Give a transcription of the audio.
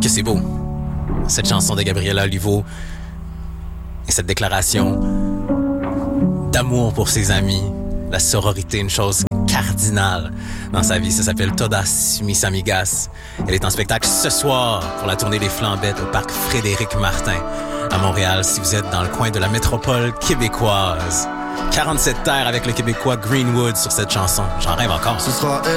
que c'est beau. Cette chanson de Gabriela Olivo et cette déclaration d'amour pour ses amis, la sororité, une chose cardinale dans sa vie. Ça s'appelle Todas mis amigas. Elle est en spectacle ce soir pour la tournée des Flambettes au parc Frédéric-Martin à Montréal, si vous êtes dans le coin de la métropole québécoise. 47 terres avec le Québécois Greenwood sur cette chanson. J'en rêve encore. Ce sera